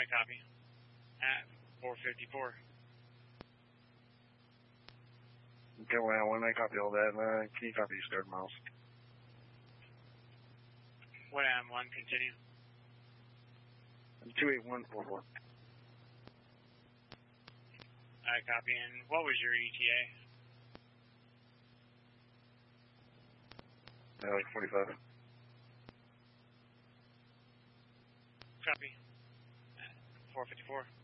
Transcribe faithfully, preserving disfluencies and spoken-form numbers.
copy. At four fifty-four. Okay, well, when I copy all that, uh, can you copy start miles? What am one, continue. two eight one four four. I copy. And what was your E T A? Uh, like forty-five. Copy. four fifty-four.